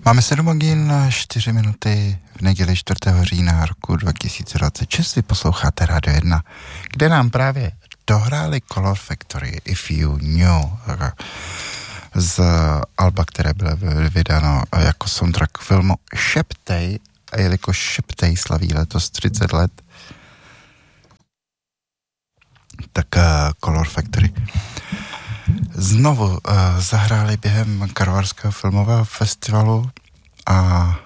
Máme 7 hodin a 4 minuty v neděli 4. října roku 2026. Vy posloucháte Radio 1, kde nám právě dohráli Color Factory If You Knew z alba, které bylo vydáno jako soundtrack filmu Šeptej, a jelikož Šeptej slaví letos 30 let, tak Color Factory znovu zahráli během Karlovarského filmového festivalu, a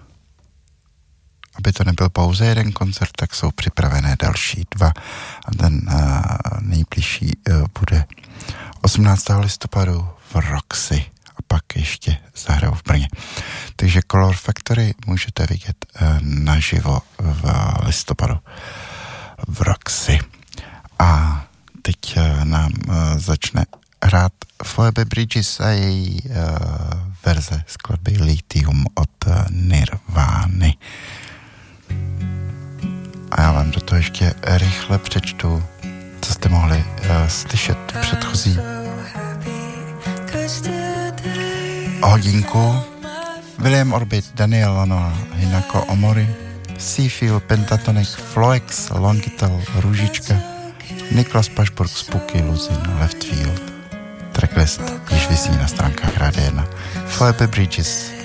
aby to nebyl pouze jeden koncert, tak jsou připravené další 2 a ten nejbližší bude 18. listopadu v Roxy a pak ještě zahrajou v Brně. Takže Color Factory můžete vidět naživo v listopadu v Roxy. A teď nám začne hrát Phoebe Bridgers a její verze skladby Lithium od Nirvány. A já vám do toho ještě rychle přečtu, co jste mohli slyšet předchozí hodinku. William Orbit, Daniel Lanois, Hinako Omori, Seafield, Pentatonic, Floex, Longitel, Růžička, Niklas Pašburg, Spooky, Luzin, Leftfield. Tracklist již visí na stránkách Rádia 1. Phoebe Bridgers.